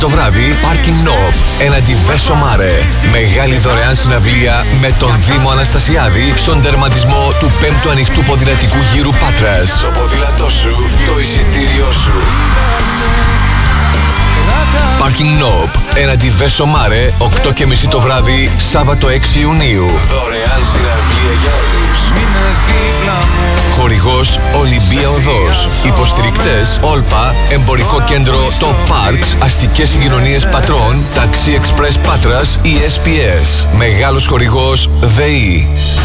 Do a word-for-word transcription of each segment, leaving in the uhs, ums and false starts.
Το βράδυ, Parking Knob, έναντι Βέσο Μάρε. Μεγάλη δωρεάν συναυλία με τον Δήμο Αναστασιάδη στον τερματισμό του πέμπτου ανοιχτού ποδηλατικού γύρου Πάτρας. Το ποδήλατό σου, το εισιτήριό σου. Parking Knob, έναντι Βέσο Μάρε, οκτώ και μισή το βράδυ, Σάββατο έξι Ιουνίου. Δωρεάν συναυλία για όλους. Χορηγός Ολυμπία Οδός. Υποστηρικτές Όλπα, Εμπορικό Κέντρο Το Parks, Αστικές Συγκοινωνίες Πατρών, Ταξί Express Πάτρας, ι ες πι ες. Μεγάλος χορηγός ΔΕΗ.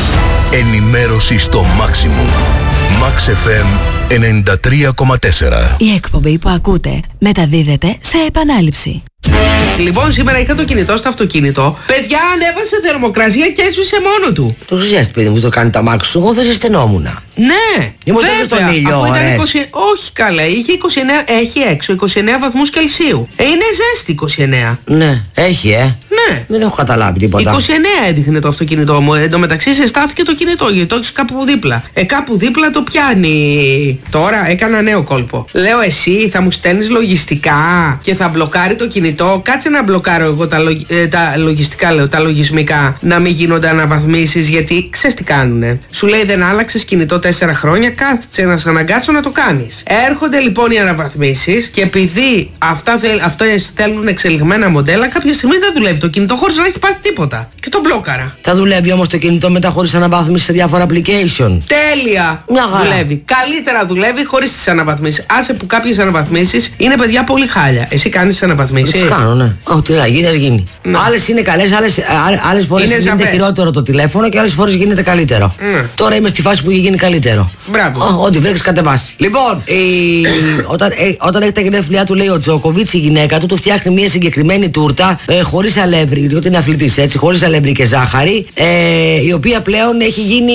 Ενημέρωση στο Maximum. Max εφ εμ ενενήντα τρία κόμμα τέσσερα. Η εκπομπή που ακούτε μεταδίδεται σε επανάληψη. Λοιπόν, σήμερα είχα το κινητό στο αυτοκίνητο. Παιδιά, ανέβασε θερμοκρασία και έσβησε μόνο του. Το ζεστ, παιδί μου, το κάνει το αμάξι σου. Εγώ δεν ζεσθενόμουν. Ναι, Ήμουν βέβαια, στον ήλιο, αφού ήταν ωραίες. είκοσι... Όχι καλά, είχε είκοσι εννέα, έχει έξω είκοσι εννέα βαθμούς Κελσίου. Ε, είναι ζέστη είκοσι εννέα. Ναι, έχει, ε. Ναι. Δεν έχω καταλάβει τίποτα. είκοσι εννέα έδειχνε το αυτοκίνητό μου. Εν τω μεταξύ ζεστάθηκε το κινητό γιατί το έχει κάπου δίπλα. Ε, κάπου δίπλα το πιάνει. Τώρα έκανα νέο κόλπο. Λέω, εσύ θα μου στέλνεις λογιστικά και θα μπλοκάρει το κινητό. Κάτσε να μπλοκάρω εγώ τα, λογ... ε, τα λογιστικά, λέω, τα λογισμικά. Να μην γίνονται αναβαθμίσεις, γιατί ξέρεις τι κάνουνε. Σου λέει, δεν άλλαξες κινητό τέσσερα χρόνια, κάθισε να σε αναγκάσω να το κάνεις. Έρχονται λοιπόν οι αναβαθμίσεις και επειδή αυτά θέλ... αυτές θέλουν εξελιγμένα μοντέλα, κάποια στιγμή δεν δουλεύει το κινητό χωρίς να έχει πάθει τίποτα. Και το μπλόκαρα. Θα δουλεύει όμως το κινητό μετά χωρίς αναβάθμιση σε διάφορα application. Τέλεια! Μια χαρά. Δουλεύει. Καλύτερα δουλεύει χωρίς τις αναβαθμίσεις. Άσε που κάποιες αναβαθμίσεις είναι, παιδιά, πολύ χάλια. Εσύ κάνεις αναβαθμίσεις? Τι κάνω, ναι. Ό, τι να γίνει, γίνει. Ναι. Άλλες είναι καλές, άλλες, άλλες φορές Είναι γίνεται ζαπές. χειρότερο το τηλέφωνο και άλλες φορές γίνεται καλύτερο. Ναι. Τώρα είμαι στη φάση που έχει γίνει καλύτερο. Μπράβο. Ω, ό,τι βρέξει κατεβάσει. Λοιπόν, η... όταν, ε, όταν έχει τα γενέθλιά του, λέει ο Τζόκοβιτς, η γυναίκα του του φτιάχνει μια συγκεκριμένη τούρτα ε, χωρίς αλεύρι, διότι είναι αθλητής, έτσι, χωρίς αλεύρι και ζάχαρη, ε, η οποία πλέον έχει γίνει,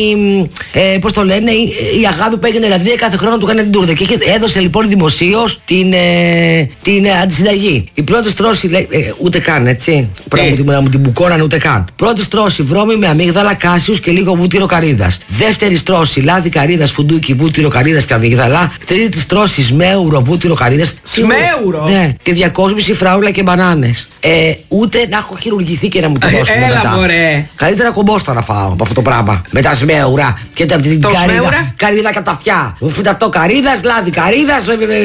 ε, πώς το λένε, η, η αγάπη που έγινε λατρεία, κάθε χρόνο του κάνει την τούρτα. Και έδωσε λοιπόν δημοσίως την, ε, την ε, αντισυνταγή. Η πρώτη στρώση, λέει, ε, ούτε καν, έτσι. Πρέπει να μου την μπουκώνανε ούτε καν. Πρώτη στρώση, βρώμη με αμύγδαλα, κάσιους και λίγο βούτυρο καρύδας. Δεύτερη στρώση, λάδι καρύδας, φουντούκι, βούτυρο καρύδας και αμύγδαλα. Τρίτη στρώση, σμέουρο, βούτυρο καρύδας. Σμέουρο? Ναι, και διακόσμηση φράουλα και μπανάνες. Ε, ούτε να έχω χειρουργηθεί και να μου το δώσουν Έλα, μετά. μωρέ. Καλύτερα κομπόστα να φάω από αυτό το πράγμα. Με τα σμέουρα και τα, την Το καρύδα. σμέουρα? Καρύδα κατά αυτιά. Φυταυτό καρύδας, λάδι καρύδας.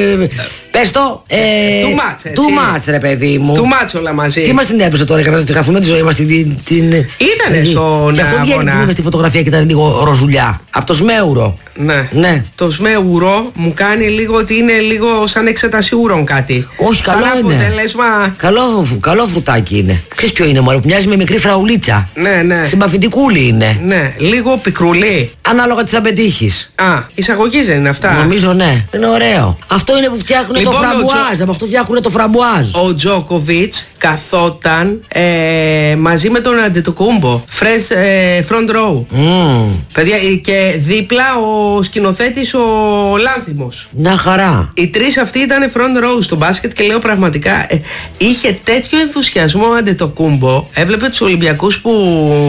Πες το. Ε, Too much, έτσι. Too much, ρε παιδί μου. Του μάτσο όλα μαζί. Τι μας την έβρισε τώρα για να καθούμε τη ζωή μας την. την, την Ήτανε την- στον Και αυτό βγαίνει αγώνα. που είδαμε στη φωτογραφία και ήταν λίγο ροζουλιά. Από το σμέουρο. Ναι. Ναι. Το σμέουρο μου κάνει λίγο ότι είναι λίγο σαν εξέταση ούρων κάτι. Όχι, καλό σαν είναι. αποτέλεσμα. Καλό, φου- καλό φρουτάκι είναι. Ξέρεις ποιο είναι, μωρέ, που μοιάζει με μικρή φραουλίτσα. Ναι, ναι. Συμπαθητικούλη είναι. Ναι, λίγο πικρουλή. Ανάλογα τι θα πετύχεις. Α, εισαγωγή δεν είναι αυτά. Νομίζω ναι. Είναι ωραίο. Αυτό είναι που φτιάχνουν Λοιπόν, το ο φραμπουάζ. Τζο- Από αυτό φτιάχνουν το φραμπουάζ. Ο Τζόκοβιτς καθόταν ε, μαζί με τον Αντετοκούμπο. Fresh, ε, front row. Mm. Παιδιά, ε, και δίπλα ο σκηνοθέτης ο Λάνθιμος. Μια χαρά. Οι τρεις αυτοί ήταν front row στο μπάσκετ και λέω πραγματικά ε, είχε τέτοιο ενθουσιασμό ο Αντετοκούμπο. Έβλεπε τους Ολυμπιακούς που,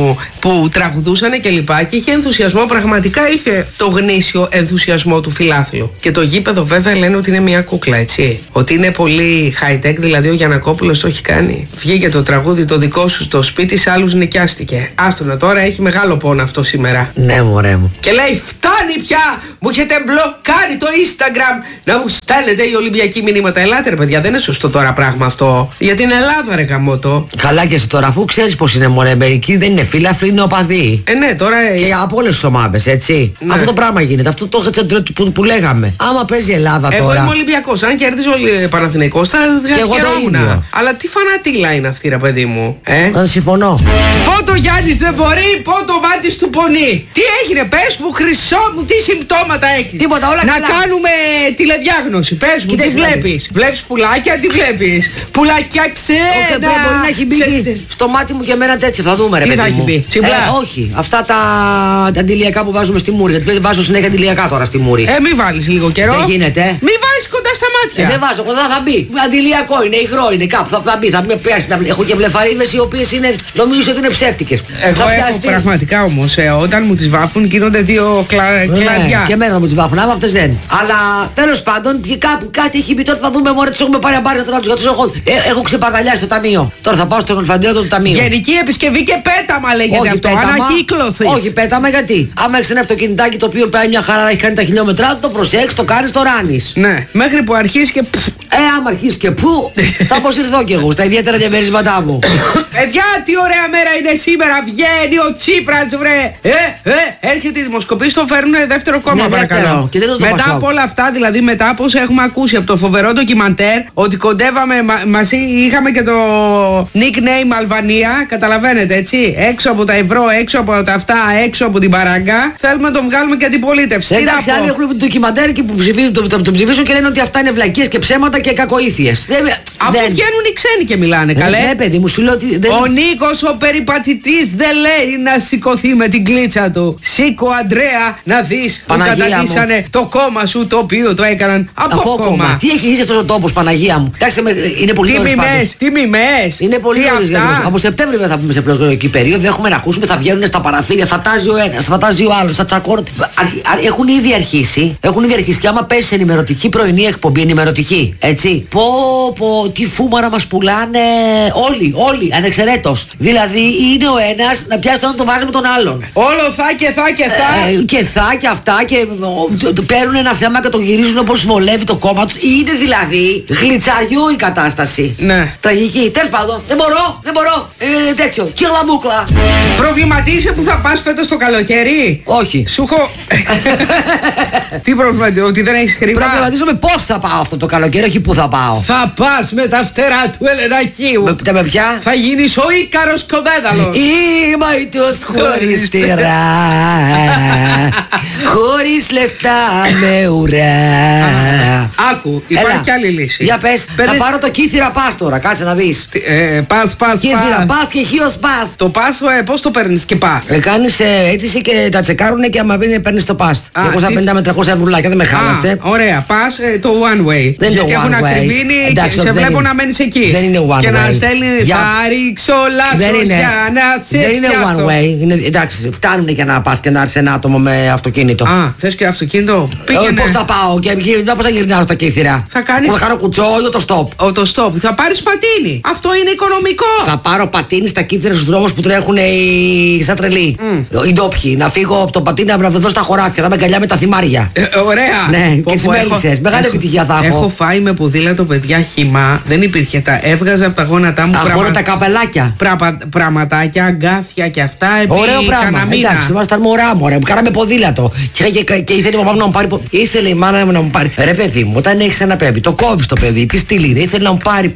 που τραγουδούσαν και λοιπά και είχε ενθουσιασμό, πραγματικά είχε το γνήσιο ενθουσιασμό του φιλάθλου. Και το γήπεδο βέβαια λένε ότι είναι μια κούκλα, έτσι. Ότι είναι πολύ high tech, δηλαδή ο Γιαννακόπουλος το έχει κάνει. Βγήκε το τραγούδι το δικό σου στο σπίτι, σε άλλους νοικιάστηκε. Άστονα τώρα, έχει μεγάλο πόνο αυτό σήμερα. Ναι, μωρέ μου. Και λέει, φτάνει πια! Μου έχετε μπλοκάρει το Instagram να μου στέλνετε οι Ολυμπιακοί μηνύματα. Ελάτε ρε παιδιά, δεν είναι σωστό τώρα πράγμα αυτό. Για την Ελλάδα, ρε γαμώτο. Καλά και εσύ τώρα, αφού ξέρεις πως είναι, μωρέ, μερικοί δεν είναι φίλαθλοι, είναι οπαδοί. Ε, ναι, τώρα. ε, Και από όλες τις ομάδες, έτσι. Ναι. Αυτό το πράγμα γίνεται. Αυτό το που, που λέγαμε. Άμα παίζει η Ελλάδα Εγώ τώρα. είμαι Ολυμπιακός. Αν κέρδιζε ο Παναθηναϊκός θα εγώ το χαιρόμουν. ίδιο. Αλλά τι φανατήλα είναι αυτή, ρε παιδί μου. Ε? Αν συμφωνώ. Πότο Γιάννης δεν μπορεί, πότο Μάτης του πονεί. Τι έγινε, πες μου, χρυσό μου, τι συμπτώματα έχεις. Τίποτα, όλα Να καλά. κάνουμε τηλεδιάγνωση. Πες μου, Κοίταξε τι να βλέπεις. Βλέπεις πουλάκια, τι βλέπεις. Πουλάκια ξένα. Όχι, μπορεί να έχει μπει Ξέρετε. στο μάτι μου και εμένα τέτοιο. Θα δούμε, ρε Τι παιδί θα έχει μου. μπει, τσιμπλά? Ε, όχι. Αυτά τα, τα αντιλιακά που βάζουμε στη μούρη. Γιατί βάζω συνέχεια αντιλιακά τώρα στη μούρη. Ε, μη βάλεις λίγο καιρό. Δεν γίνεται. Μη βάζεις κοντά στα μάτια. Ε, δεν βάζω, κοντά θα μπει. Αντιλιακό είναι, υγρό είναι, κάπου θα, θα μπει, θα με πιάσει. Έχω και βλεφαρίδες οι οποίες είναι, νομίζω ότι είναι ψεύτικες. Εγώ έχω την... πραγματικά όμως, ε, όταν μου τις βάφουν γίνονται δύο κλα... ναι, κλαδιά. Και εμένα μου τις βάφουν, άμα αυτές δεν. Αλλά τέλος πάντων, και κάπου κάτι έχει μπει, τώρα θα δούμε μόνο τους έχουμε πάρει αμπάρια τώρα τους έχω, ε, έχω ξεπαταλιάσει το ταμείο. Τώρα θα πάω στον ορφαντέο του ταμείου. Γενική επισκευή και πέταμα λέγεται. Όχι, αυτό, πέταμα, ανακύκλωση. όχι πέταμα, γιατί άμα έχεις ένα αυτοκινητάκι το οποίο πάει μια χαρά, έχει κάνει τα χιλιόμετρά, το προσέξεις, το κάνεις, το ράνεις. Ναι, μέχρι που αρχίσει και. Ε, άμα αρχίσει και πού, θα αποσυρθώ κι εγώ στα ιδιαίτερα διαμερίσματά μου. Παιδιά, τι ωραία μέρα είναι σήμερα. Βγαίνει ο Τσίπρας, βρε. Ε, ε, έρχεται η δημοσκοπή, το φέρνουν δεύτερο κόμμα, ναι, παρακαλώ. Και το μετά από όλα αυτά, δηλαδή μετά από όσα έχουμε ακούσει από το φοβερό ντοκιμαντέρ, ότι κοντεύαμε μα, μαζί, είχαμε και το nickname Αλβανία, καταλαβαίνετε έτσι. Έξω από τα ευρώ, έξω από τα αυτά, έξω από την παράγκα. Θέλουμε να τον βγάλουμε και αντιπολίτευση. Εντάξει, άλλοι έχουν το ντοκιμαντέρ και που ψηφίζουν, το, το, το ψηφίσουν και λένε ότι αυτά είναι βλακίες και ψέματα και κακοήθειες. Αφού δεν... βγαίνουν οι ξένοι και μιλάνε, καλέ. Ναι, παιδί μου, σου λέω ότι δεν... Ο Νίκος ο περιπατητής δεν λέει να σηκωθεί με την κλίτσα του. Σήκω, Αντρέα, να δεις που καταντήσανε το κόμμα σου το οποίο το έκαναν από, από κόμμα. κόμμα. Τι έχει ζήσει αυτός ο τόπος, Παναγία μου. Εντάξει, είναι πολύ νωρίς πάντως. Τι μιμές, είναι πολύ νωρίς. Από Σεπτέμβριο θα πούμε σε προεκλογική περίοδο, έχουμε να ακούσουμε, θα βγαίνουν στα παραθύρια, θα τάζει ο ένας, θα τάζει ο άλλος, θα τσακώνουν. Έχουν ήδη αρχίσει, έχουν ήδη αρχίσει και άμα πέσει ενημερωτική πρωινή εκπομπή, ενημερωτική, έτσι. Πω, πω, τι φούμαρα μας πουλάνε όλοι, όλοι, ανεξαιρέτως. Δηλαδή είναι ο ένας να πιάσει τον να το βάζει με τον άλλον. Όλο θα και θα και θα. Ε, και θα και αυτά και ε, παίρνουν ένα θέμα και το γυρίζουν όπως βολεύει το κόμμα τους. Είναι δηλαδή γλιτσαριού η κατάσταση. Ναι. Τραγική. Τέλος πάντων, δεν μπορώ, δεν μπορώ. Ε, τέτοιο. Κίλα μπούκλα. Προβληματίζεσαι που θα πας φέτος το καλοκαίρι? Όχι. Σου έχω. Τι προβληματίζεσαι, ότι δεν έχεις χρήμα? Προβληματίζομαι πώς θα πάω αυτό το καλοκαίρι, όχι πού θα πάω. Θα πας με τα φτερά του Ελενακίου. Με, με ποια? Θα γίνεις ο Ίκαρος Κοβέδαλος. Είμαι αητός χωρίς τυρά, χωρίς λεφτά με ουρά. Άκου, υπάρχει κι άλλη λύση. Για πες, Παίρνεις... θα πάρω το κύθυρα πας τώρα, κάτσε να δεις. Ε, πας, πας, κύθυρα πας και χίος πας. Το πας, ε, πώς το παίρνεις και πας? Ε, κάνεις ε, αίτηση και τα τσεκάρουνε και άμα είναι παίρνεις το πας. διακόσια πενήντα με τριακόσια ευρουλάκια, δεν με χάλασε. Ωραία, πας ε, το one way. Δεν είναι το one way. Έχουν ακριβήνει και σε βλέπω να μένεις εκεί. Δεν είναι one way. Και να στέλνει, θα ρίξω λάσο για να σε δεν είναι one way. Είναι, εντάξει, φτάνουν για να πας και να έρθει ένα άτομο με αυτοκίνητο. Α, θες και αυτοκίνητο? Πήγαινε. Πώς θα πάω και πώς θα γυρνάω στα κύθυρα? Θα κάνεις. Θα κάνω κουτσό ή το stop? Ο, το stop. Θα πάρεις πατίνι. Αυτό είναι οικονομικό. Θα πάρω πατίνι στα κύθυρα στους δρόμους που τρέχουν οι σαν τρελοί. Mm. Οι ντόπιοι. Να φύγω από το πατίνι να βρεθώ στα χωράφια. Θα με αγκαλιά με τα θυμάρια. Ε, ωραία. Ναι, πω, και τις μέλισσες. Μεγάλη έχω, επιτυχία θα έχω. Έχω φάει με ποδήλατο, παιδιά, χυμά. Δεν υπήρχε. Τα έβγαζα από τα γόνατά μου. Τα γόνα, τα καπελάκια. Πραγμα, πραγματάκια, αγκάθια και αυτά. Ωραίο πράγμα. Εντάξει, ήμασταν μωρά μου. Μου κάναμε ποδήλατο. Και, και, και, και ήθελε η μαμά μου να μου πάρει. Ήθελε η μάνα μου να μου πάρει. Ρε παιδί μου, όταν έχει ένα παιδί, το κόβει το παιδί, τι στυλ είναι. Ήθελε να μου πάρει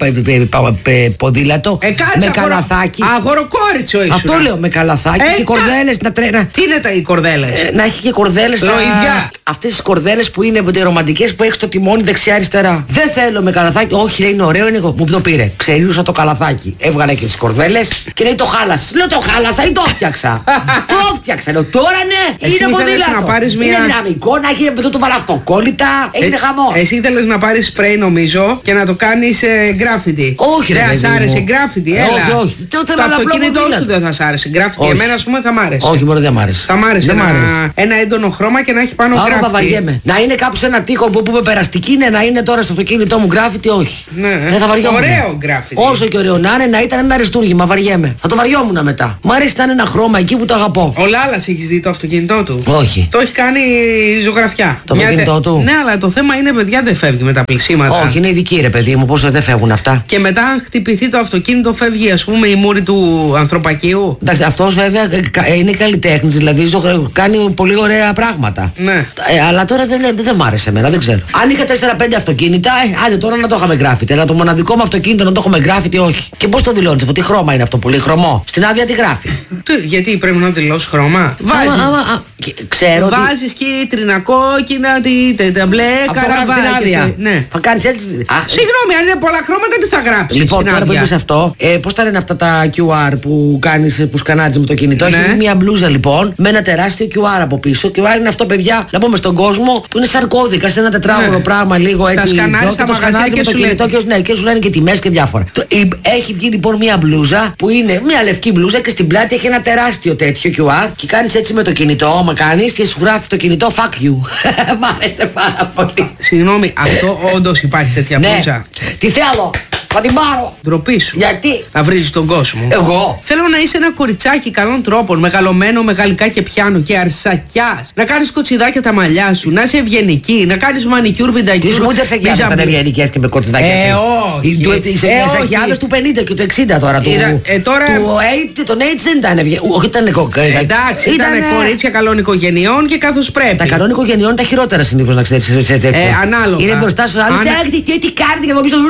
ποδήλατο ε, με καλαθάκι. Αγοροκόριτσο ήσουν. Αυτό λέω, με καλαθάκι ε, και κορδέλες να τρένα. Τι είναι τα οι κορδέλες? Ε, να έχει και κορδέλες στα ίδια. Αυτές τις κορδέλες που είναι ρομαντικές που έχει το τιμόνι δεξιά-αριστερά. Δεν θέλω με καλαθάκι. Όχι, λέει είναι ωραίο, είναι εγώ. Μου το πήρε. Ξερίζουσα το καλαθάκι. Έβγαλε και τις κορδέλες και λέει το χάλασε. Λέω το χάλασα ή το φτιάξα. Το φτιάξα. Λέω τώρα ναι, εσύ είναι ποδήλατο. Μια... Είναι δυναμικό, να έχει το, το βάλα αυτοκόλλητα. Έγινε ε, χαμό. Εσύ ήθελες να πάρεις σπρέι νομίζω και να το κάνεις ε, γκράφιτι. Όχι, δεν σ' άρεσε γκράφιτι, έλα. Όχι, όχι. Το αυτοκίνητό σου δεν θα σ' άρεσε γκράφιτι. Εμένα ας πούμε θα μ' άρεσε. Όχι, μόνο δεν μ' άρεσε. Θα μ' άρεσε ένα έντονο χρώμα και να έχει πάνω γκράφιτι. Να είναι κάπου σε ένα τοίχο που πούμε περαστική, ναι, να είναι τώρα στο αυτοκίνητό μου γκράφιτι, όχι. Δεν θα βαριόμουν. Ωραίο γκράφιτι. Όσο και ωραίο να είναι, να ήταν ένα αριστούργημα, βαριέμαι. Θα το βαριόμουν μετά. Μ' αρέσει να είναι ένα χρώμα εκεί που το αγαπώ. Ο Λάλας έχεις δει το αυτοκίνητό του? Όχι. Το έχει κάνει ζωγραφιά. Το αυτοκίνητό του? Ναι, αλλά το θέμα είναι, παιδιά, δεν φεύγει με τα πλησίματα. Όχι, είναι ειδική ρε παιδί μου, πόσο δεν φεύγουν αυτά. Και μετά αν χτυπηθεί το αυτοκίνητο, φεύγει ας πούμε η μούρη του ανθρωπακίου. Εντάξει, αυτός βέβαια είναι καλλιτέχνης, δηλαδή κάνει πολύ ωραία πράγματα. Ναι. Ε, αλλά τώρα δεν, δεν, δεν μ' άρεσε εμένα, δεν ξέρω. Αν είχα τέσσερα πέντε αυτοκίνητα, ε, άντε τώρα να το είχαμε γκράφιτι. Αλλά το μοναδικό μου αυτοκίνητο να το έχουμε γκράφιτι, όχι. Και πώς το δηλώνεις αυτό, τι χρώμα είναι αυτό, πολύ χρωμό? Στην άδεια τι γράφει? Γιατί πρέπει να δηλώσει χρώμα? Βάζει. Ξέρω. Βάζεις ότι... κίτρινα, κόκκινα, τα μπλε, καραβάκια. Ναι. Θα κάνεις έτσι. Αχ, συγγνώμη, αν είναι πολλά χρώματα, τι θα γράψεις? Λοιπόν, τώρα που είπες αυτό, ε, πώς τα λένε αυτά τα κιου αρ που κάνεις, που σκανάζεις με το κινητό? Ναι. Έχει μια μπλούζα λοιπόν με ένα τεράστιο κιου αρ από πίσω. κιου αρ είναι αυτό, παιδιά, να πούμε στον κόσμο που είναι σαν κώδικα, σε ένα τετράγωνο ναι. πράγμα λίγο. λίγο έτσι. Τα σκανάρεις στα μαγαζιά και σου λένε. Ναι, και σου λένε και τιμές και διάφορα. Έχει βγει λοιπόν μια μπλούζα που είναι μια λευκή μπλούζα και στην πλάτη έχει ένα τεράστιο τέτοιο κιου αρ και κάνεις έτσι με το κινητό, άμα κάνεις και σου γράφει το κινητό fuck you. Μ' άρεσε πάρα πολύ. Συγγνώμη, αυτό όντως υπάρχει τέτοια μπλούζα? Ναι. Τι θέλω! Θα την πάρω! Ντροπή σου. Γιατί? Να βρίζεις τον κόσμο. Εγώ. Θέλω να είσαι ένα κοριτσάκι καλών τρόπων, μεγαλωμένο με γαλλικά και πιάνο και αρσακιάς. Να κάνεις κοτσιδάκια τα μαλλιά σου, να είσαι ευγενική, να κάνεις μανικιούρ, πιντακιούρ. Τις μούτες σακιάδες ήταν ευγενικές και με κοτσιδάκια. Ε, όχι. Οι σακιάδες του πενήντα και του εξήντα τώρα. Τον AIDS δεν ήταν ευγενικές. Όχι, ήταν εντάξει, ήταν κορίτσια καλών οικογενειών και καθώς πρέπει. Τα καλών οικογενειών είναι τα χειρότερα συνήθως, να ξέρεις. Ανάλογα. Είναι μπροστά στους άλλους. Τι κάνετε και από πίσω.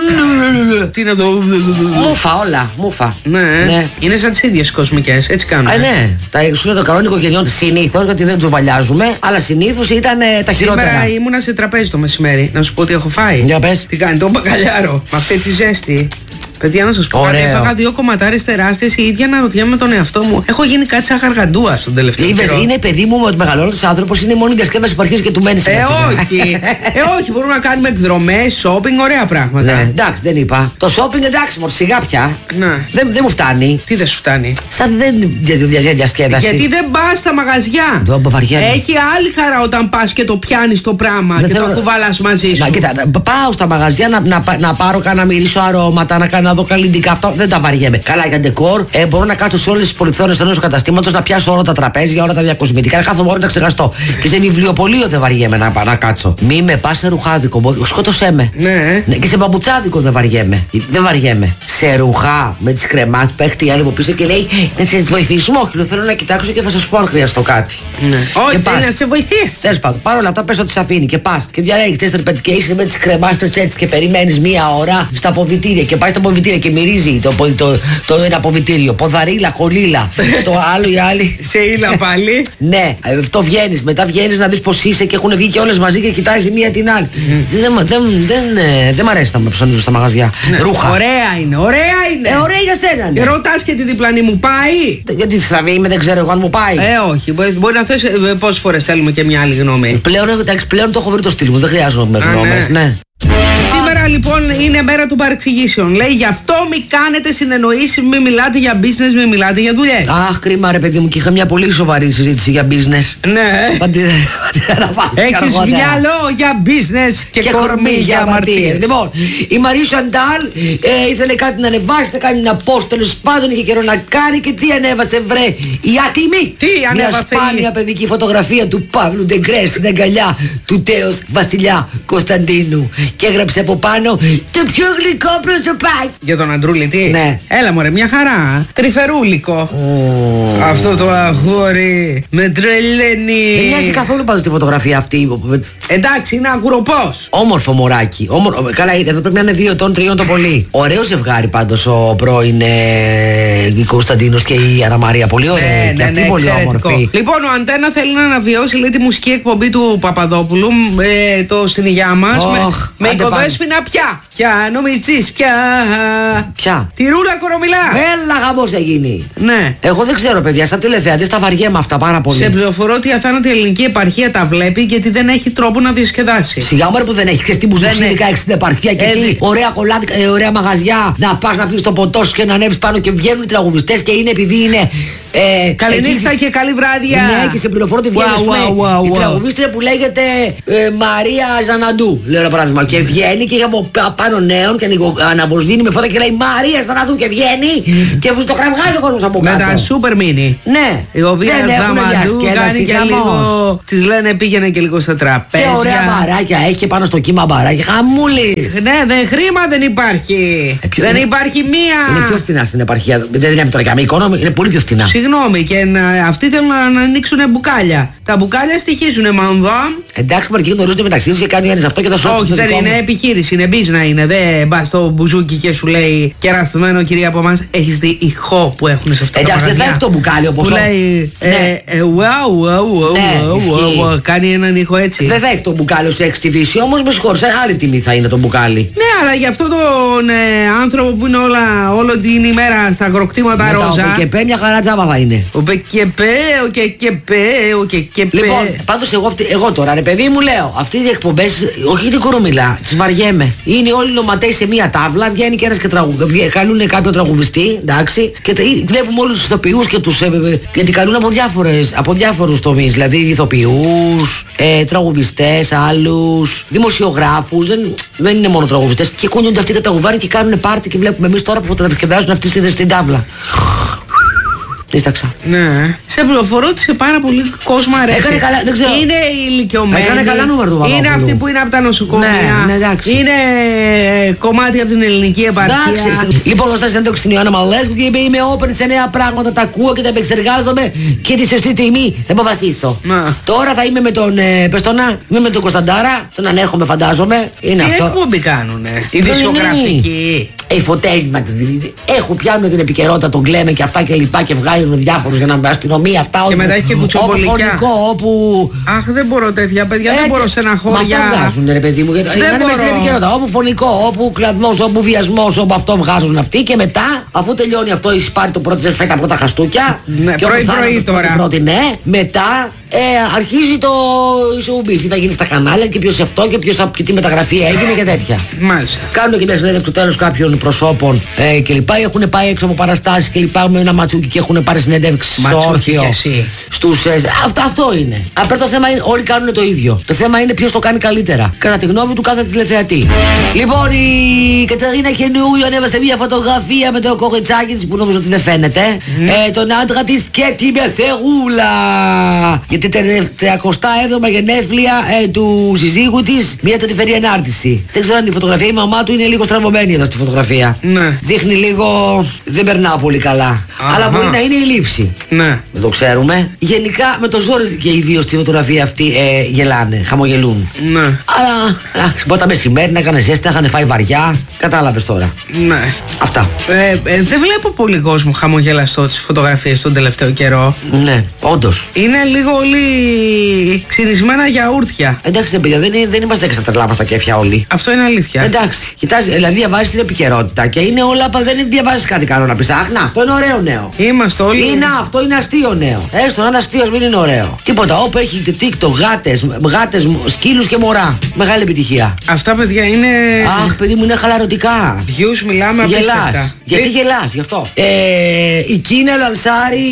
Τι είναι το. Μούφα όλα, μούφα. Ναι, ναι. Είναι σαν τις ίδιες κοσμικές, έτσι κάνουμε. Α, ναι. Τα εξουσία των καλών οικογενειών συνήθως, γιατί δεν τους βαλιάζουμε, αλλά συνήθως ήταν ε, τα χειρότερα. Σήμερα ήμουνα σε τραπέζι το μεσημέρι. Να σου πω τι έχω φάει. Για πες. Τι κάνει, το μπακαλιάρο. Με αυτή τη ζέστη. Παιδιά, να σας πω κάτι, έφαγα δύο κομματάρες τεράστιες. Η ίδια αναρωτιέμαι με τον εαυτό μου. Έχω γίνει κάτι σαν γαργαντούα στον τελευταίο Είπες, καιρό. είναι παιδί μου, ότι μεγαλώνοντας άνθρωπος είναι μόνο η διασκέδαση που αρχίζει και του μένει. Ε, όχι. ε, όχι, μπορούμε να κάνουμε εκδρομές, shopping, ωραία πράγματα. Ναι, εντάξει, δεν είπα. Το shopping εντάξει, μωρ, σιγά πια. Ναι. Δεν, δεν μου φτάνει. Τι δεν σου φτάνει? Σαν δεν διασκέδαση. Γιατί δεν πας στα μαγαζιά. Έχει άλλη χαρά όταν πας και το πιάνεις το πράγμα δεν και θέλω... το κουβαλάς μαζί σου. Να, κοίτα, πάω στα μαγαζιά να, να, να, να πάρω κανένα, να μυρίσω αρώματα, να κάνω να δω καλλιντικά. Αυτό δεν τα βαριέμαι. Καλά για ντεκόρ, ε, μπορώ να κάτσω σε όλες τις πολυθρόνες ενός καταστήματος, να πιάσω όλα τα τραπέζια, όλα τα διακοσμητικά, να κάθομαι ώρα να ξεχαστώ. Και σε βιβλιοπωλείο δεν βαριέμαι να, να κάτσω. Μη με πας σε ρουχάδικο, σκότωσέ με. Ναι. Ναι. Και σε παπουτσάδικο δεν βαριέμαι. Δεν βαριέμαι. Σε ρουχά με τις κρεμάς παίχτη η άλλη από πίσω και λέει να σε βοηθήσουμε. Όχι, θέλω να κοιτάξω και θα σας πω αν χρειαστώ κάτι. Ναι. Όχι, να σε βοηθήσει. Θες πάντων, παρ' όλα αυτά πες ότι σε αφήνει και πας και διαλέγεις τέσσερα πέντε και είσαι με τις κρεμάστρες έτσι και περιμένεις μία ώρα στα αποβιτήρια και πάει στα αποβιτήρια και μυρίζει το, το, το, το ένα αποβιτήριο. Ποδαρίλα, κολίλα. Το άλλο η άλλη. Σε ήλα πάλι. Ναι, αυτό βγαίνεις. Μετά βγαίνεις να δεις πως είσαι και έχουν βγει και όλες μαζί και κοιτάζει η μία την άλλη. Δεν δεν δεν δεν μ' αρέσει να με ψωνίζω στα μαγαζιά. Ρούχα. Ωραία είναι, ωραία είναι. Ε, ωραία για σένα. Ναι. Ρωτάς και τη διπλανή μου πάει. Γιατί στραβή είμαι, δεν ξέρω εγώ αν μου πάει. Ε, όχι. Μπορεί να θες πόσες φορές θέλουμε και μια άλλη γνώμη. Πλέον, εντάξει, πλέον το έχω βρει το στυλ μου, δεν χρειάζομαι γνώμες. Ναι. ναι. Σήμερα λοιπόν είναι μέρα των παρεξηγήσεων. Λέει γι' αυτό μη κάνετε συνεννοήσεις, μη μιλάτε για business, μη μιλάτε για δουλειές. Αχ, κρίμα ρε παιδί μου, και είχα μια πολύ σοβαρή συζήτηση για business. Ναι. Έχεις μυαλό για business και, και κορμί για αμαρτίες. Λοιπόν, η Μαρή Σαντάλ ε, ήθελε κάτι να ανεβάσει, να κάνει ένα post, τέλος πάντων είχε καιρό να κάνει και τι ανέβασε βρε, η ατιμή. Τι ανέβασε? Μια σπάνια παιδική φωτογραφία του Παύλου Ντεγκρέ στην αγκαλιά του τέος Βασιλιά Κωνσταντίνου. Και έγραψε από πάνω το πιο γλυκό προσωπάκι. Για τον Αντρούλη τι? Ναι. Έλα μωρέ, μια χαρά. Τρυφερούλικο. Oh. Αυτό το αγόρι με τρελαίνει. Δεν μοιάζει καθόλου πάντως τη φωτογραφία αυτή. Εντάξει, είναι αγουροπός. Όμορφο μωράκι. Όμορφο. Καλά, εδώ πρέπει να είναι δύο ετών, τριών το πολύ. Ωραίο ζευγάρι πάντως ο πρώην ε, Κωνσταντίνος και η Αννα Μαρία. Πολύ ωραία. Ναι, και ναι, αυτή ναι, πολύ εξαιρετικό. όμορφη. Λοιπόν, ο Αντένα θέλει να αναβιώσει λέει, τη μουσική εκπομπή του Παπαδόπουλου ε, το στην υγειά μας. Oh, με με οικοδέσποινα πια. Πια νομίζεις πια. Πια. Τη Ρούλα Κορομιλά. Έλα γαμός θα γίνει. Ναι. Εγώ δεν ξέρω παιδιά, στα τηλεθεατές τα βαριέμαι αυτά πάρα πολύ. Σε πληροφορώ ότι η αθάνατη ελληνική επαρχία τα βλέπει γιατί δεν έχει τρόπο να διασκεδάσει. Σιγά μου που δεν έχει. Ξέρεις τι μουσική εξήντα επαρχία και τι ωραία κολλάδικα, ε, ωραία μαγαζιά. Να πας να πεις το ποτό σου και να ανέβεις πάνω και βγαίνουν οι τραγουδιστές και είναι επειδή είναι. Ε, Καληνύχτα εκεί, και καλή βράδια. Ναι, και σε πληροφορώ ότι βγαίνει wow, wow, wow, wow. η τραγουδίστρια που λέγεται ε, Μαρία Ζαναντού. Λέω ένα παράδειγμα. Και βγαίνει και από πάνω νέων και αναποσβήνει με φώτα και λέει Μαρία Ζαναντού και βγαίνει και το κραυγάζει ο κόσμος από κάτω. Με τα super mini. Ναι. Η οποία Ζαναντού κάνει και λίγο. Της λένε πήγαινε και λίγο στα τραπέζια. Και ωραία μπαράκια έχει πάνω στο κύμα μπαράκια. Χαμούλη. Ναι, δεν χρήμα δεν υπάρχει. Ε, ποιο, δεν είναι, υπάρχει μία. Είναι πιο φτηνά στην επαρχία. Δεν είναι τώρα και οικονόμη, είναι πολύ πιο φτηνά. Συγγνώμη, και να, αυτοί θέλουν να, να ανοίξουν μπουκάλια. Τα μπουκάλια στοιχίζουν μανδό. Εντάξει, που εκεί γνωρίζονται μεταξύ του και κάνει ένα αυτό και θα σου όχι, δεν είναι επιχείρηση, είναι είναι, μπίζνα είναι. Δεν μπα στο μπουζούκι και σου λέει κερασμένο κυρία από εμάς. Έχεις δει ηχό που έχουν σε αυτά τα εντάξει, δεν θα έχει το μπουκάλι όπως που λέει. Ναι. ε, ε, wow, wow, wow, Ναι, wow, ισχύει. wow, wow, κάνει έναν ήχο έτσι. Δεν θα έχει το μπουκάλι σε έξι τι βι σι, όμως με συγχωρείς, άλλη τιμή θα είναι το μπουκάλι. Ναι, αλλά για αυτόν τον ε, άνθρωπο που είναι όλα, όλη την ημέρα στα αγροκτήματα Μετά ρόζα. ο Πεκεπέ μια χαρά τζάμπα θα είναι. Ο Πεκεπέ, ο Κεκεπέ, ο Κεκεπέ. Λοιπόν, πάντως εγώ, αυτή- εγώ τώρα ρε παιδί μου λέω, αυτοί οι εκπομπές, όχι την κορομιλά, τις βαριέμαι. Είναι όλοι νοματέοι σε μία τάβλα, βγαίνει και ένας και τραγουδιστή, καλούν κάποιο τραγουδιστή, εντάξει, και τε- βλέπουμε όλους τους ηθοποιούς και τους, ε, ε, γιατί καλούν από, διάφορες, από διάφορους τομείς, δηλαδή ηθοποιούς, ε, τραγουδιστές, άλλους, δημοσιογράφους, δεν, δεν είναι μόνο τραγουδιστές, και κουνιούνται αυτοί και τραγουδάνε και κάνουν πάρτι και βλέπουμε εμείς τώρα που τραγουδάζουν αυτοί στην, στην τάβλα. Δίσταξα. Ναι. Σε πληροφορώ ότι σε πάρα πολύ κόσμο αρέσει. Έκανε καλά, δεν ξέρω. Είναι ηλικιωμένοι. Έκανε καλά νούμερο το Παπαδόπουλο. Είναι αυτοί που είναι από τα νοσοκομεία. Ναι, ναι, εντάξει. Είναι ε, κομμάτι από την ελληνική επαρχία. Εντάξει, λοιπόν, δώστε συνέντευξη στην Ιωάννα Μαλέσκου και είπε: είμαι open σε νέα πράγματα, τα ακούω και τα επεξεργάζομαι και τη σωστή τιμή θα αποφασίσω. Να. Τώρα θα είμαι με τον. Ε, πες το να, είμαι με τον Κωνσταντάρα, τον ανέχομαι, φαντάζομαι. Είναι Τι αυτό. εκπομπή κάνουνε. Η Δεν δισογραφική. Infotainment. Έχουν πιάνουν την επικαιρότητα, τον κλαίμε και αυτά και λοιπά και βγάζουν διάφορους για να με αστυνομία αυτά. Και μετά έχει και κουτσομπολικιά. Όπου φωνικό, όπου. Αχ, δεν μπορώ τέτοια παιδιά, δεν Ε, μπορώ μα στεναχώρια. αυτά βγάζουν ρε παιδί μου. Γιατί Δεν να είναι μέσα στην μπορώ. επικαιρότητα. Όπου φωνικό, όπου κλαδμός, όπου βιασμός, όπου αυτό βγάζουν αυτοί. Και μετά, αφού τελειώνει αυτό, έχει πάρει το πρώτο ζερφέ, τα πρώτα χαστούκια. Ναι, και πρωί, όπου πρωί θάνατος τώρα. Πρώτη, ναι. Μετά ε, αρχίζει το showbiz. Τι θα γίνει στα κανάλια και ποιος αυτό και, ποιος, και τι μεταγραφή έγινε και τέτοια. Μάλιστα. Κάνουν και μια συνέντευξη του τέλος κάποιων προσώπων ε, κλπ. Έχουν πάει έξω από παραστάσεις κλπ. Με ένα ματσούκι και έχουν πάρει συνέντευξη στο Ματσούκι όρθιο. κι εσύ. Στους, ε, αυτά, αυτό είναι. Απλά το θέμα είναι όλοι κάνουν το ίδιο. Το θέμα είναι ποιος το κάνει καλύτερα. Κατά τη γνώμη του κάθε τηλεθεατή. Λοιπόν, η Κατερίνα Χαινούριο ανέβασε μια φωτογραφία με το κοριτσάκι της που νομίζω ότι δεν φαίνεται. Ε, τον άντρα της και τη Μεθερούλα. Γιατί τριακοστά έβδομα γενέθλια ε, του συζύγου της μια τρυφερή ενάρτηση. Δεν ξέρω αν η φωτογραφία, η μαμά του είναι λίγο στραβωμένη εδώ στη φωτογραφία. Ναι. Δείχνει λίγο. Δεν περνά πολύ καλά. Αχα. Αλλά μπορεί να είναι η λήψη. Ναι. Δεν το ξέρουμε. Γενικά με το ζόρι και οι δύο στη φωτογραφία αυτή ε, γελάνε, χαμογελούν. Ναι. Αλλά εντάξει, μπορεί τα μεσημέρι να έκανε ζέστη, να είχαν φάει βαριά. Κατάλαβες τώρα. Ναι. Αυτά. Ε, ε, δεν βλέπω πολύ κόσμο χαμογελαστό τις φωτογραφίες τον τελευταίο καιρό. Ναι, όντως. Είναι λίγο όλοι ξυνισμένα γιαούρτια. Εντάξει, ρε παιδιά, δεν, είναι- δεν είμαστε έξω τρελά μας τα κέφια όλοι. Αυτό είναι αλήθεια. Εντάξει, κοιτάς, δηλαδή διαβάζεις την επικαιρότητα και είναι όλα, πα- δεν διαβάζεις κάτι καλό να πεις. Αχ, να, αυτό είναι ωραίο νέο. Είμαστε όλοι. Είναι αυτό, είναι αστείο νέο. Έστω να είναι αστείο, μην είναι ωραίο. Τίποτα, όπου έχει TikTok, γάτες, γάτες, σκύλους και μωρά. Μεγάλη επιτυχία. Αυτά παιδιά είναι. Αχ, παιδί μου, είναι χαλαρωτικά. Views μιλάμε Γελάς. απίστευτα. Γιατί Λε- γελάς, γι' αυτό. Ε, η Κίνα λανσάρει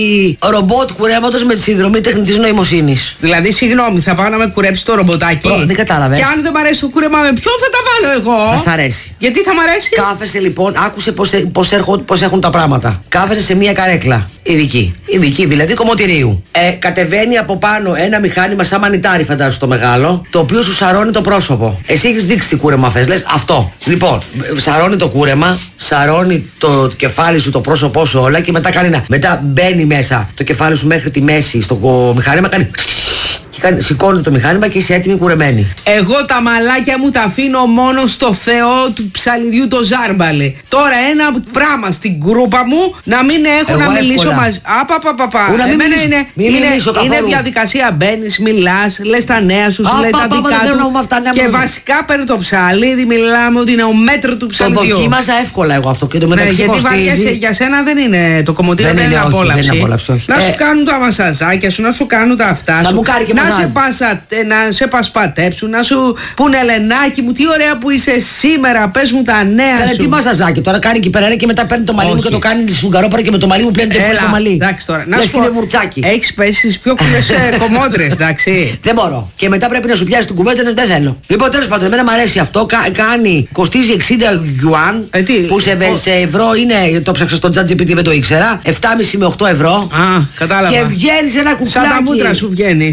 ρομπότ κουρέματος με τη συνδρομή τεχνητής νοημοσύνης. Δηλαδή, συγγνώμη, θα πάω να με κουρέψει το ρομποτάκι. Προ- δεν κατάλαβες. Και αν δεν μ' αρέσει το κούρεμα, με ποιον θα τα βάλω εγώ. Θα σ' αρέσει. Γιατί θα μ' αρέσει. Κάθεσαι λοιπόν, άκουσε πως, ε- πως, έρχον- πως έχουν τα πράγματα. Κάθεσαι σε μια καρέκλα. Ειδική. Ειδική, δηλαδή κομμωτηρίου. Ε, κατεβαίνει από πάνω ένα μηχάνημα σαν μανιτάρι, φαντάζομαι το μεγάλο, το οποίο σου σαρώνει το πρόσωπο. Εσύ έχεις δείξει τι κούρεμα θες, λες αυτό. Λοιπόν, ε, σαρώνει το κούρεμα, σαρώνει το κεφάλι σου, το πρόσωπό σου όλα και μετά κάνει ένα. Μετά μπαίνει μέσα το κεφάλι σου μέχρι τη μέση στο κο- μηχάνημα, κάνει. Και κάνει, σηκώνει το μηχάνημα και είσαι έτοιμη κουρεμένη. Εγώ τα μαλάκια μου τα αφήνω μόνο στο Θεό του ψαλιδιού το Ζάρμπαλε. Τώρα ένα πράγμα στην κρούπα μου να μην έχω Εγώ να μιλήσω εύκολα. μαζί. Απαπαπαπα. Ού, να μην Εμένα μιλήσω. είναι, Μην είναι, μιλήσω είναι καθόλου. διαδικασία. Μπαίνει, μιλά, λε τα νέα σου, σου Α, λέει πα, τα πα, δικά δεν θέλω του. να μου αυτά, ναι, Και μου. βασικά παίρνει το ψαλίδι, μιλάμε ότι είναι ο μέτρο του Το ψαλιδιού. δοκίμασα εύκολα εγώ αυτό και το Ναι, μεταξύ γιατί κοστίζει. βαριέσαι, για σένα δεν είναι το κομμωτήριο, Δεν δεν, είναι, είναι όχι, απόλαυση. δεν είναι απόλαυση, όχι. Να Ε, σου κάνουν τα μασαζάκια σου, να σου κάνουν τα αυτά Θα σου. μου κάνει και να μασάζ. σε, πάσα, να σε πασπατέψουν, να σου πούνε Ελενάκι μου, τι ωραία που είσαι σήμερα, πες μου τα νέα Κάνε σου. τι μασαζάκι τώρα, κάνει εκεί πέρα ένα και μετά παίρνει το μαλλί μου Όχι. και το κάνει τη σφουγγαρόπαρα και με το μαλλί μου πλένει το Έλα, το μαλλί. εντάξει τώρα. Να Λες σου και είναι βουρτσάκι. Έχεις πέσει στις πιο κουλές κομμότρες, εντάξει. Δεν μπορώ. Και μετά πρέπει να σου πιάσει την κουβέντα, δεν θέλω. Λοιπόν, τέλος πάντων, εμένα μου αρέσει αυτό. Κα- κάνει, κοστίζει εξήντα γιουάν. Ε, τι, που σε, ο- σε ευρώ είναι, το ψάξα στο ChatGPT, δεν το ήξερα. επτά και μισό με οκτώ ευρώ. Α, κατάλαβα. Και βγαίνει ένα Σαν τα κουκλάκι. μούτρα σου βγαίνεις. Να σου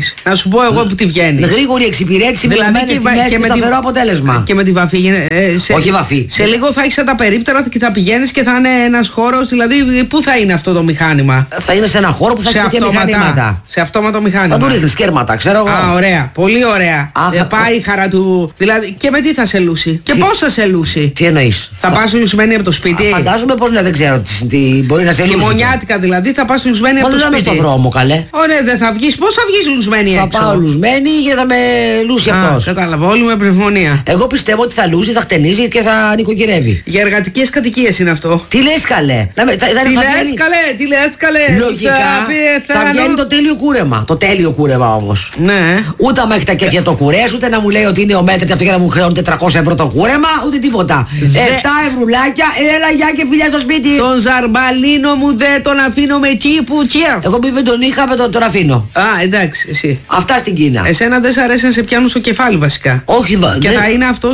σου πω εγώ που τη βγαίνει. Γρήγορη εξυπηρέτηση, Δηλαδή μιλαμένες και, τιμές και, και με σταθερό τη, αποτέλεσμα. και με τη βαφή. Ε, σε, Όχι βαφή. Σε λίγο θα έχεις τα περίπτερα και θα πηγαίνεις και θα είναι ένας χώρος. Δηλαδή, πού θα είναι αυτό το μηχάνημα? Θα είναι σε ένα χώρο που θα έχει τέτοια μηχανήματα. Σε αυτόματο μηχάνημα. Θα του ρίχνεις κέρματα, ξέρω εγώ. Α, ωραία. Πολύ ωραία. Α, ε, θα... πάει η χαρά του. Δηλαδή, και με τι θα σε λούσει? Και τι... πώς θα σε λούσει? Τι εννοείς? Θα, θα... πας λουσμένη από το σπίτι? Α, φαντάζομαι πως ναι, δεν ξέρω τι, τι μπορεί να σε λούσει. Χειμωνιάτικα δηλαδή θα πας λουσμένη από το σπίτι. Μα δεν θα είμαι στον δρόμο, καλέ. Ωραία, δεν θα βγεις. Πώς θα βγεις λουσμένη έξω? Θα πάω λουσμένη και θα με λούσει αυτός. Κατάλαβα, όλοι με πνευμονία. Εγώ πιστεύω ότι θα λούσει, θα χτενίζει και θα νοικοκυρεύει. Για εργατικές κατοικίες είναι αυτό. Τι λες καλέ? Να, θα, θα, τι θα λες βγαίνει... καλέ, τι λες καλέ. Λογικά θα, θα βγαίνει το τέλειο κούρεμα. Το τέλειο κούρεμα όμως. Ναι. Ούτε άμα έχει τα κέφια το κουρές, ούτε να μου λέει ότι είναι ο μέτρη αυτό και θα μου χρεώνει τετρακόσια ευρώ το κούρεμα, ούτε τίποτα. Δε... Εφτά ευρουλάκια, έλα γεια και φιλιά στο σπίτι. Τον ζαρμπαλίνο μου δεν τον αφήνω με τσίπου τσιαφ. Εγώ μην τον είχα, με τον, τον αφήνω. Α, εντάξει, εσύ. Αυτά στην Κίνα. Εσένα δεν σ' αρέσει να σε πιάνουν στο κεφάλι βασικά. Όχι, βα... Και δεν... θα είναι αυτό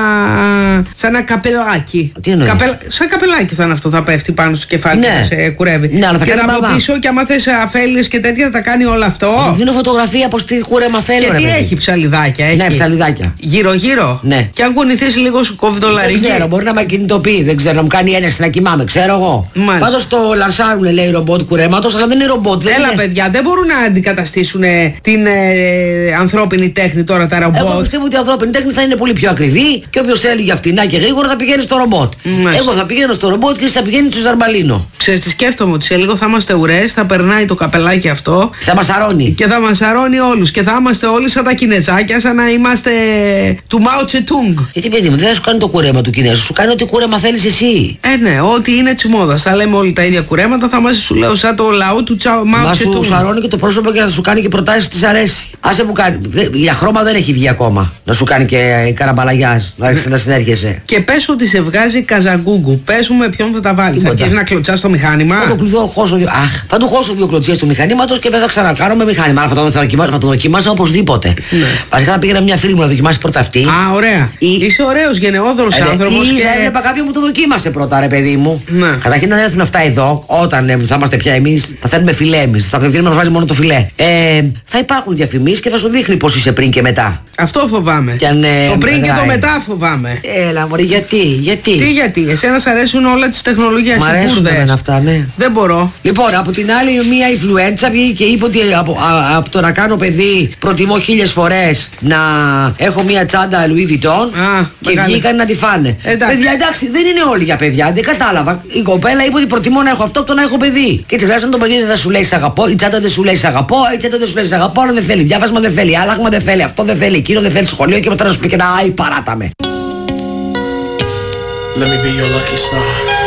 σαν σα ένα καπελάκι. Τι εννοείς? Καπελ... Σαν καπελάκι θα είναι αυτό, θα πέφτει πάνω στο κεφάλι ναι. και θα σε κουρεύει. Ναι, αλλά θα και κάνει θα από μπαμπά. πίσω και άμα θες αφέλειες και τέτοια θα τα κάνει όλο αυτό. Δίνω φωτογραφία πως τι κούρεμα θέλω. Και ρε, τι παιδί. έχει, ψαλιδάκια έχει. Ναι, ψαλιδάκια. Γύρω-γύρω. Ναι. Και αν κουνηθείς λίγο σου κόβει το λαρίκι. Δεν ξέρω, μπορεί να με κινητοποιεί, δεν ξέρω, να μου κάνει ένεση να κοιμάμαι, ξέρω εγώ. Πάντως το λανσάρουν, λέει, ρομπότ κουρέματος, αλλά δεν είναι ρομπότ. Δεν Έλα, είναι... παιδιά, δεν μπορούν να αντικαταστήσουν την ε, ανθρώπινη τέχνη τώρα τα ρομπότ. Εγώ πιστεύω ότι η ανθρώπινη τέχνη θα είναι πολύ πιο ακριβή και όποιος θέλει για φτηνά και γρήγορα θα πηγαίνει στο ρομπότ. Μάλιστα. Εγώ θα πηγαίνω στο ρομπότ και εσύ θα πηγαίνει στο ζαρμπαλίνο. Ξέρεις τι σκέφτομαι, ότι σε λίγο θα είμαστε ουρές, θα περνάει το καπελάκι αυτό. Θα μας αρώνει. Και θα μας αρώνει όλους. Και θα είμαστε όλοι σαν τα Κινεζάκια, σαν να είμαστε του Μάο Τσετούγκ. Γιατί παιδί μου, δεν θα σου κάνει το κουρέμα του Κινέζου, σου κάνει ό,τι κουρέμα θέλεις εσύ. Ε, ναι, ό,τι είναι της μόδας. Θα λέμε όλοι τα ίδια κουρέματα, θα είμαστε, σου λέω, σαν το λαό του Μάο Τσετούγκ. Μα σου αρώνει και το πρόσωπο και θα σου κάνει και προτάσεις της αρέσει. Άσε που κάνει. Για χρώμα δεν έχει βγει ακόμα. Να σου κάνει και καραμπαλαγιάζ, να άρχισε να συνέρχεσαι. Και πες ότι σε βγάζει καζαγκούγκου. Πες μου με ποιον θα τα βάλεις. Θα αρχίσεις να κλωτσάς το μηχάνημα. Θα το κλειδώ, χώσω, αχ, θα του χώσω δύο κλωτσίες του μηχανήματος και δεν θα ξανακάνω με μηχάνημα. Αλλά θα το, θα δοκιμάσω, θα το δοκιμάσω οπωσδήποτε. Ναι. Βασικά θα πήγαινα μια φίλη μου να δοκιμάσει πρώτα αυτή. Α, ωραία. Η... Είσαι ωραίος, γενναιόδωρος ε, άνθρωπος. Ή και... έβλεπα κάποιον που το δοκίμασε πρώτα, ρε παιδί μου. Ναι. Καταρχήν να έρθουν αυτά εδώ, όταν ε, θα είμαστε πια εμείς, θα θέλουμε φιλέ εμείς. Θα πρέπει να μας βάλει μόνο το φιλέ. Ε, θα υπάρχουν διαφημίσεις και θα σου δείχνει πώς είσαι πριν και μετά. Αυτό φοβάμαι. Και αν, ε, το πριν μετράει. και το μετά φοβάμαι. Έλα, μωρή, γιατί, γιατί. Τι γιατί, εσένα σ' αρέσουν όλα τις τεχνολογίες. Μ' αρέσουν εμένα αυτά, ναι. Δεν μπορώ. Λοιπόν, από την άλλη, μία influencer βγήκε και είπε ότι από, α, από το να κάνω παιδί προτιμώ χίλιες φορές να έχω μία τσάντα Louis Vuitton Α, και μεγάλη. βγήκαν να τη φάνε. Εντάξει. Παιδιά, εντάξει, δεν είναι όλοι για παιδιά, δεν κατάλαβα. Η κοπέλα είπε ότι προτιμώ να έχω αυτό από το να έχω παιδί. Και έτσι χρειάζεται το παιδί δεν θα σου λέει σ' αγαπώ, η τσάντα δεν σου λέει σ' αγαπώ, η τσάντα δεν σου λέει σ' αγαπώ, αλλά δεν θέλει. Διάβασμα δεν θέλει, άλλαγμα δεν θέλει, αυτό δεν θέλει, εκείνο δεν θέλει σχολείο και μετά να σου πει και να άι, παράτα με. Let me be your lucky star.